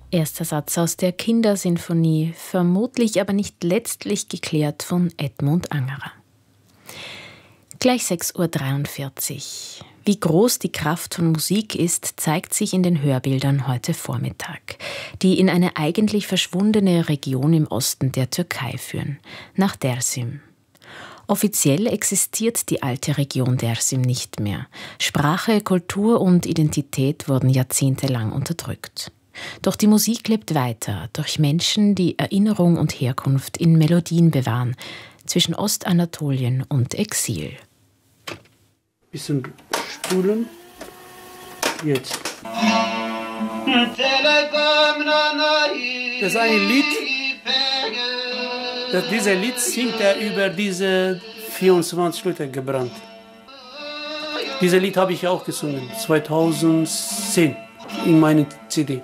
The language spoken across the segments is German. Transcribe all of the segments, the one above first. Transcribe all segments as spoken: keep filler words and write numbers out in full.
Erster Satz aus der Kindersinfonie, vermutlich aber nicht letztlich geklärt, von Edmund Angerer. Gleich sechs Uhr dreiundvierzig. Wie groß die Kraft von Musik ist, zeigt sich in den Hörbildern heute Vormittag, die in eine eigentlich verschwundene Region im Osten der Türkei führen, nach Dersim. Offiziell existiert die alte Region Dersim nicht mehr. Sprache, Kultur und Identität wurden jahrzehntelang unterdrückt. Doch die Musik lebt weiter durch Menschen, die Erinnerung und Herkunft in Melodien bewahren, zwischen Ostanatolien und Exil. Bisschen spulen. Jetzt. Das ist ein Lied. Das, dieser Lied singt er über diese vierundzwanzig Leute gebrannt. Dieses Lied habe ich auch gesungen, zweitausendzehn, in meiner C D.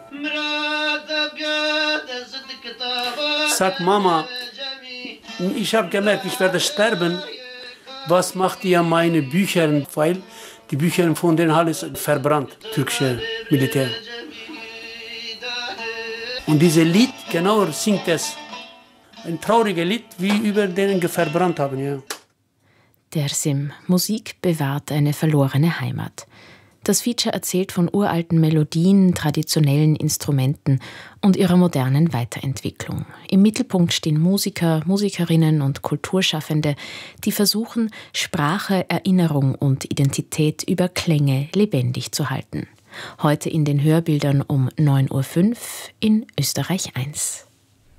Sag Mama, ich habe gemerkt, ich werde sterben. Was macht ihr meine Bücher? Weil die Bücher von denen alles verbrannt, türkische Militär. Und dieses Lied, genau singt es. Ein trauriges Lied, wie über denen verbrannt haben. Ja. Dersim, Musik bewahrt eine verlorene Heimat. Das Feature erzählt von uralten Melodien, traditionellen Instrumenten und ihrer modernen Weiterentwicklung. Im Mittelpunkt stehen Musiker, Musikerinnen und Kulturschaffende, die versuchen, Sprache, Erinnerung und Identität über Klänge lebendig zu halten. Heute in den Hörbildern um neun Uhr fünf in Österreich eins.